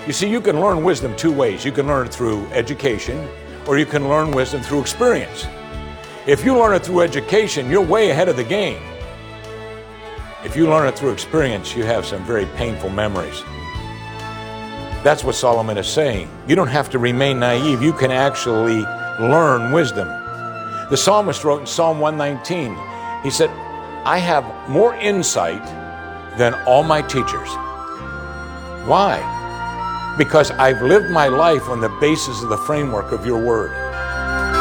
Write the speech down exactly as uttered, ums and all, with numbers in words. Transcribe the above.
You see, you can learn wisdom two ways. You can learn it through education, or you can learn wisdom through experience. If you learn it through education, you're way ahead of the game. If you learn it through experience, you have some very painful memories. That's what Solomon is saying. You don't have to remain naive. You can actually learn wisdom. The psalmist wrote in Psalm one nineteen, he said, I have more insight than all my teachers. Why? Because I've lived my life on the basis of the framework of your word.